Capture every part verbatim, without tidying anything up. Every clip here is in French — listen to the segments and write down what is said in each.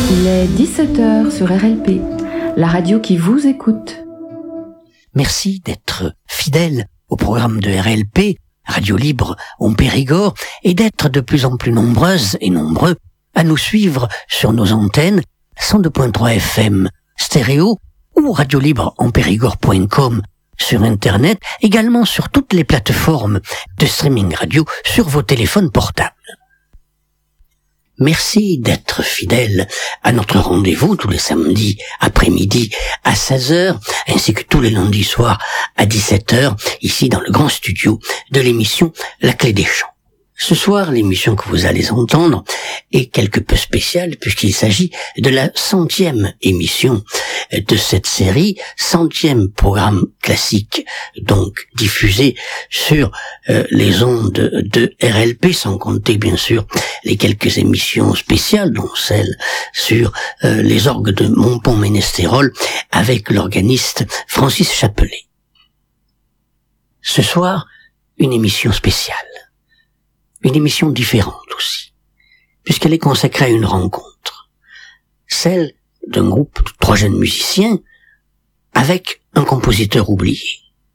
Il est dix-sept heures sur R L P, la radio qui vous écoute. Merci d'être fidèle au programme de R L P, Radio Libre en Périgord, et d'être de plus en plus nombreuses et nombreux à nous suivre sur nos antennes cent deux point trois F M stéréo ou radio libre en périgord point com sur Internet, également sur toutes les plateformes de streaming radio sur vos téléphones portables. Merci d'être fidèle à notre rendez-vous tous les samedis après-midi à seize heures, ainsi que tous les lundis soirs à dix-sept heures, ici dans le grand studio de l'émission La Clé des Champs. Ce soir, l'émission que vous allez entendre est quelque peu spéciale puisqu'il s'agit de la centième émission de cette série, centième programme classique, donc diffusé sur euh, les ondes de R L P, sans compter bien sûr les quelques émissions spéciales, dont celle sur euh, les orgues de Montpont-Ménestérol avec l'organiste Francis Chapelet. Ce soir, une émission spéciale. Une émission différente aussi, puisqu'elle est consacrée à une rencontre, celle d'un groupe de trois jeunes musiciens avec un compositeur oublié.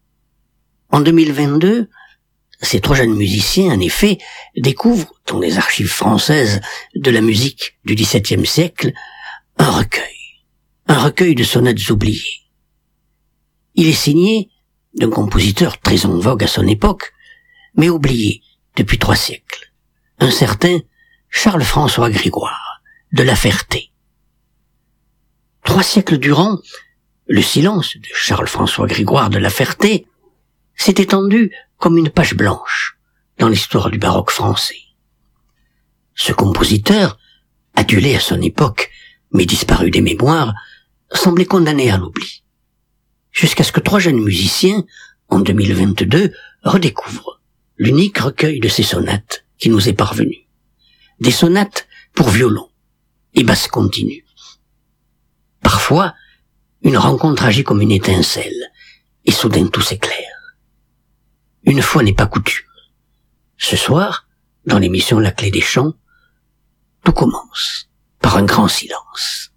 En deux mille vingt-deux, ces trois jeunes musiciens, en effet, découvrent dans les archives françaises de la musique du dix-septième siècle un recueil, un recueil de sonnettes oubliées. Il est signé d'un compositeur très en vogue à son époque, mais oublié depuis trois siècles, un certain Charles-François Grégoire, de La Ferté. Trois siècles durant, le silence de Charles-François Grégoire de La Ferté s'est étendu comme une page blanche dans l'histoire du baroque français. Ce compositeur, adulé à son époque, mais disparu des mémoires, semblait condamné à l'oubli, jusqu'à ce que trois jeunes musiciens, en deux mille vingt-deux, redécouvrent l'unique recueil de ces sonates qui nous est parvenu. Des sonates pour violon et basse continue. Parfois, une rencontre agit comme une étincelle, et soudain tout s'éclaire. Une fois n'est pas coutume. Ce soir, dans l'émission La Clé des Champs, tout commence par un grand silence.